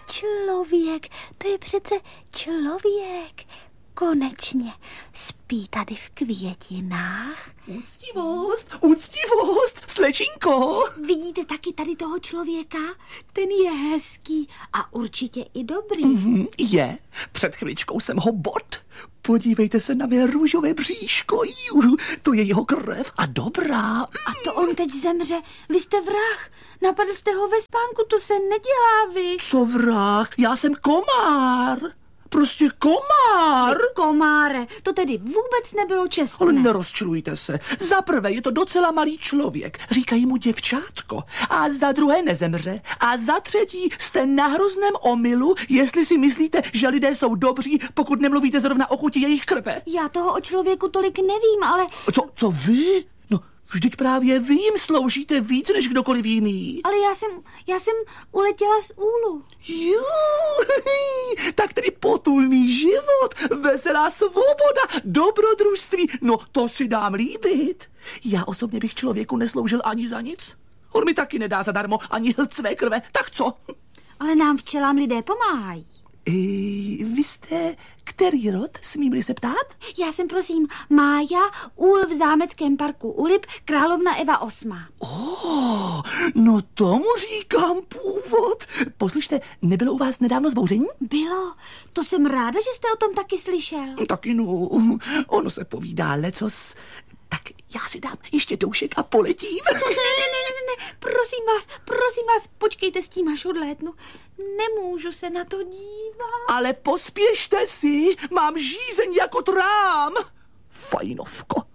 Člověk, to je přece člověk. Konečně spí tady v květinách. Úctivost, slečinko. Vidíte taky tady toho člověka? Ten je hezký a určitě i dobrý. Je, před chviličkou jsem ho bod. Podívejte se na mé růžové bříško, to je jeho krev a dobrá. A to on teď zemře, vy jste vrah, napadl jste ho ve spánku, to se nedělá, vy. Co vrah, já jsem komár. Prostě komár. Komáre, to tedy vůbec nebylo čestné. Ale nerozčilujte se. Za prvé je to docela malý člověk, říkají mu děvčátko. A za druhé nezemře. A za třetí jste na hrozném omylu, jestli si myslíte, že lidé jsou dobří, pokud nemluvíte zrovna o chuti jejich krve. Já toho o člověku tolik nevím, ale... Co vy? No, vždyť právě vy jim sloužíte víc než kdokoliv jiný. Ale já jsem uletěla z úlu. Tak tedy potulný život, veselá svoboda, dobrodružství, no to si dám líbit. Já osobně bych člověku nesloužil ani za nic. On mi taky nedá zadarmo ani hlc své krve, tak co? Ale nám včelám lidé pomáhají. Vy jste který rod, smím-li se ptát? Já jsem, prosím, Mája, úl v zámeckém parku Ulip, královna Eva 8. No tomu říkám původ. Poslyšte, nebylo u vás nedávno zbouření? Bylo, to jsem ráda, že jste o tom taky slyšel. Taky no, ono se povídá lecos. Tak já si dám ještě doušek a poletím. Ne, prosím vás, počkejte s tím, až odlétnu. Nemůžu se na to dívat. Ale pospěšte si, mám žízeň jako trám. Fajnovko.